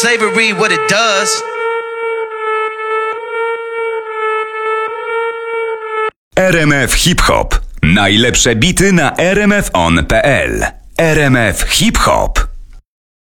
Slavery, what it does. RMF Hip Hop. Najlepsze bity na rmfon.pl. RMF Hip Hop.